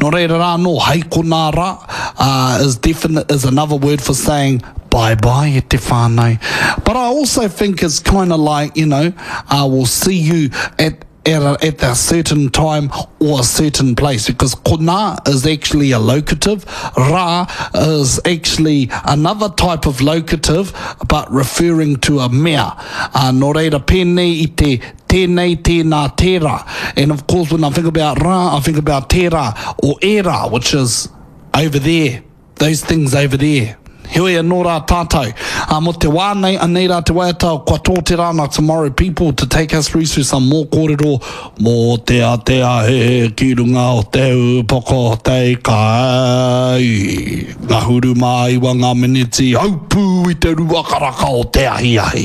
No reira rā no, hei kona rā is another word for saying bye-bye e te whānau. But I also think it's kind of like, we'll see you at a certain time or a certain place, because kona is actually a locative, rā is actually another type of locative but referring to a mea. Nō reira pēnei I te tēnei tēnā tērā, and of course when I think about rā, I think about tērā or era, which is over there, those things over there. Heoi anō rā tātou. Mo te wānei anei rā te waiatau, kua tō te rāna tomorrow people to take us through some more kōrero mō te he ki runga o te upoko te kai. Ngā huru mai wa ngā miniti, haupū I te ruakaraka o te ahi ahi.